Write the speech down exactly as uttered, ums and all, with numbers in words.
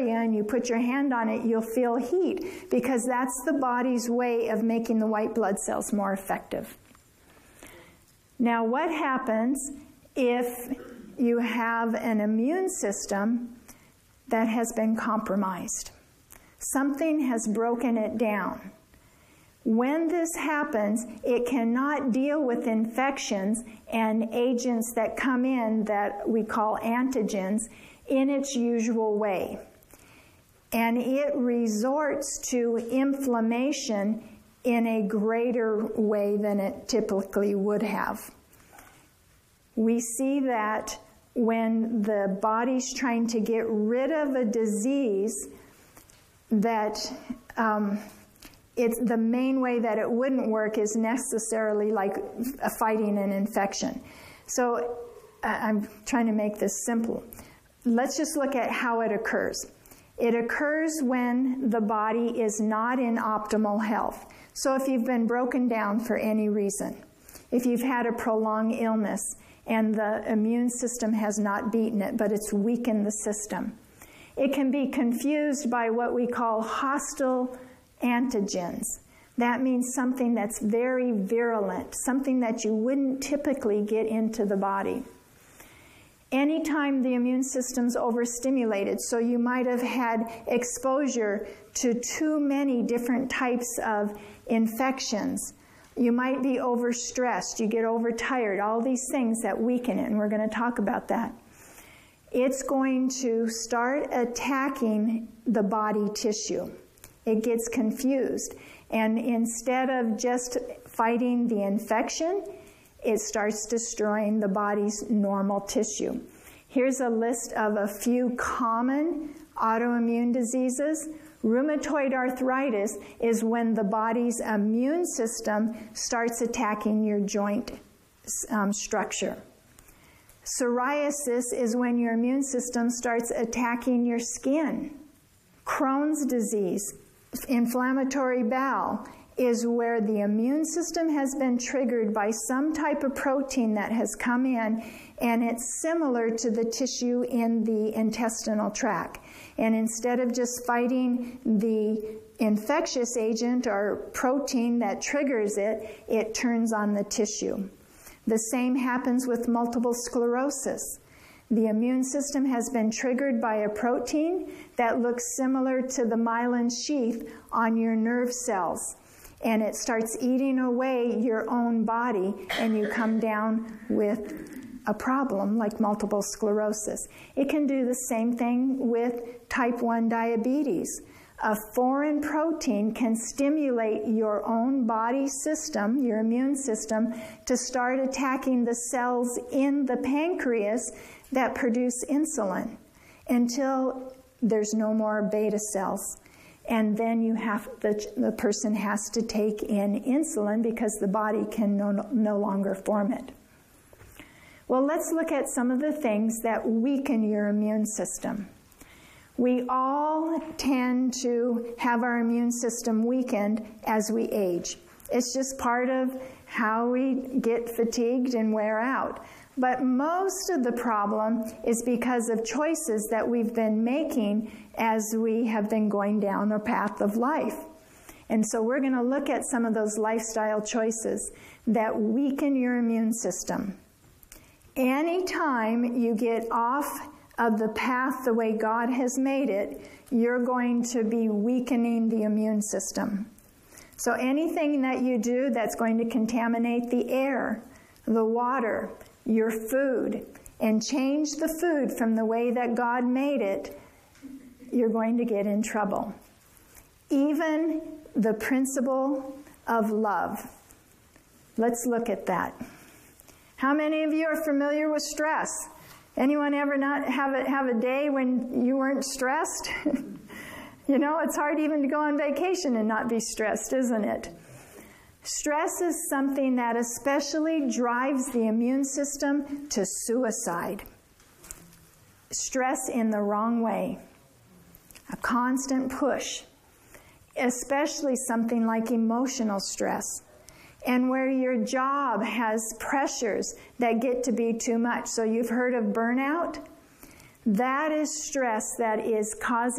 area and you put your hand on it, you'll feel heat, because that's the body's way of making the white blood cells more effective. Now, what happens if you have an immune system that has been compromised? Something has broken it down. When this happens, it cannot deal with infections and agents that come in that we call antigens in its usual way. And it resorts to inflammation in a greater way than it typically would have. We see that when the body's trying to get rid of a disease, that um, it's the main way that it wouldn't work is necessarily like a fighting an infection. So I'm trying to make this simple. Let's just look at how it occurs. It occurs when the body is not in optimal health. So if you've been broken down for any reason, if you've had a prolonged illness and the immune system has not beaten it, but it's weakened the system, it can be confused by what we call hostile antigens. That means something that's very virulent, something that you wouldn't typically get into the body. Anytime the immune system's overstimulated, so you might have had exposure to too many different types of infections. You might be overstressed, you get overtired, all these things that weaken it, and we're going to talk about that. It's going to start attacking the body tissue. It gets confused, and instead of just fighting the infection, it starts destroying the body's normal tissue. Here's a list of a few common autoimmune diseases. Rheumatoid arthritis is when the body's immune system starts attacking your joint um, structure. Psoriasis is when your immune system starts attacking your skin. Crohn's disease, inflammatory bowel, is where the immune system has been triggered by some type of protein that has come in, and it's similar to the tissue in the intestinal tract. And instead of just fighting the infectious agent or protein that triggers it, it turns on the tissue. The same happens with multiple sclerosis. The immune system has been triggered by a protein that looks similar to the myelin sheath on your nerve cells. And it starts eating away your own body, and you come down with a problem like multiple sclerosis. It can do the same thing with type one diabetes. A foreign protein can stimulate your own body system, your immune system, to start attacking the cells in the pancreas that produce insulin until there's no more beta cells. And then you have the, the person has to take in insulin because the body can no, no longer form it. Well, let's look at some of the things that weaken your immune system. We all tend to have our immune system weakened as we age. It's just part of how we get fatigued and wear out. But most of the problem is because of choices that we've been making as we have been going down the path of life. And so we're going to look at some of those lifestyle choices that weaken your immune system. Anytime you get off of the path the way God has made it, you're going to be weakening the immune system. So anything that you do that's going to contaminate the air, the water, your food, and change the food from the way that God made it, you're going to get in trouble. Even the principle of love. Let's look at that. How many of you are familiar with stress? Anyone ever not have a, have a day when you weren't stressed? You know, it's hard even to go on vacation and not be stressed, isn't it? Stress is something that especially drives the immune system to suicide. Stress in the wrong way. A constant push. Especially something like emotional stress. And where your job has pressures that get to be too much. So you've heard of burnout? That is stress that is causing